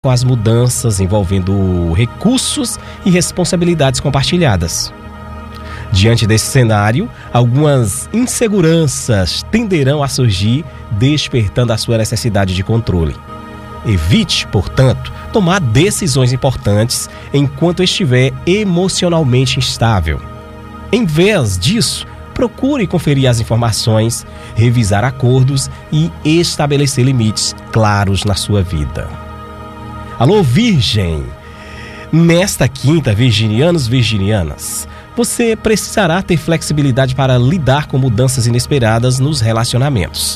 com as mudanças envolvendo recursos e responsabilidades compartilhadas. Diante desse cenário, algumas inseguranças tenderão a surgir, despertando a sua necessidade de controle. Evite, portanto, tomar decisões importantes enquanto estiver emocionalmente instável. Em vez disso, procure conferir as informações, revisar acordos e estabelecer limites claros na sua vida. Alô, Virgem! Nesta quinta, virginianos, virginianas, você precisará ter flexibilidade para lidar com mudanças inesperadas nos relacionamentos.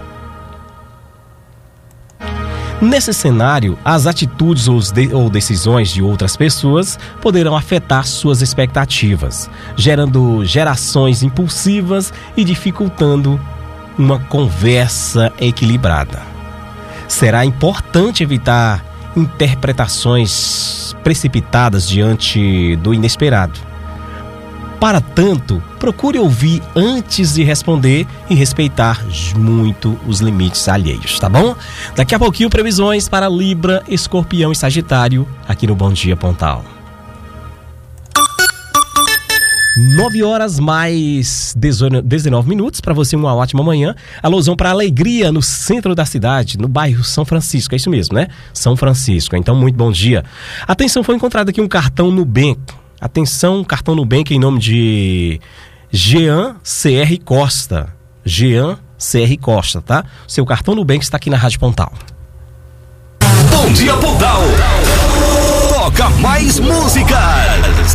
Nesse cenário, as atitudes ou decisões de outras pessoas poderão afetar suas expectativas, gerando gerações impulsivas e dificultando uma conversa equilibrada. Será importante evitar interpretações precipitadas diante do inesperado. Para tanto, procure ouvir antes de responder e respeitar muito os limites alheios, tá bom? Daqui a pouquinho, previsões para Libra, Escorpião e Sagitário, aqui no Bom Dia Pontal. 9 horas mais 19 minutos, para você uma ótima manhã. Alusão para Alegria no centro da cidade, no bairro São Francisco, é isso mesmo, né? São Francisco, então muito bom dia. Atenção, foi encontrado aqui um cartão Nubank. Atenção, cartão Nubank em nome de Jean CR Costa. Jean CR Costa, tá? Seu cartão Nubank está aqui na Rádio Pontal. Bom Dia Pontal. Toca mais música.